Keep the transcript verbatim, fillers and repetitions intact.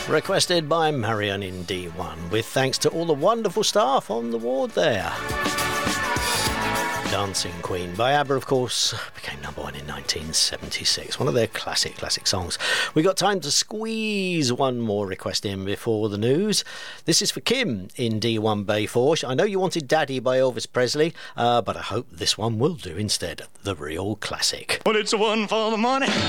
Requested by Marion in D one, with thanks to all the wonderful staff on the ward there. Dancing Queen by ABBA, of course, became number one in nineteen seventy-six. One of their classic, classic songs. We got time to squeeze one more request in before the news. This is for Kim in D one Bay four. I know you wanted Daddy by Elvis Presley, uh, but I hope this one will do instead. The real classic. Well, it's a one for the money.